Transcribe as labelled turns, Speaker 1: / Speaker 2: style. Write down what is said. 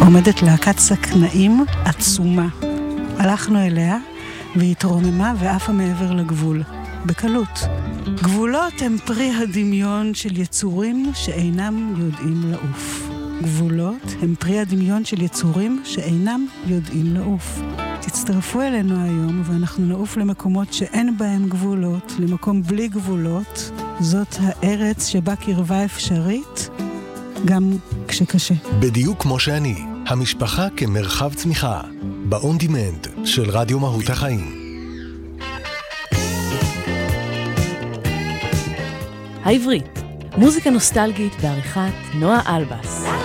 Speaker 1: עומדת להקת סכנאים עצומה. הלכנו אליה והיא התרוממה ואפה מעבר לגבול. בקלות. גבולות הם פרי הדמיון של יצורים שאינם יודעים לעוף. גבולות הם פרי הדמיון של יצורים שאינם יודעים לעוף. תצטרפו אלינו היום ואנחנו נעוף למקומות שאין בהם גבולות, למקום בלי גבולות. זאת הארץ שבה קרבה אפשרית, גם כשקשה.
Speaker 2: בדיוק כמו שאני, המשפחה כמרחב צמיחה, ב-on demand של רדיו מהות החיים.
Speaker 3: העברית, מוזיקה נוסטלגית בעריכת נועה אלבס.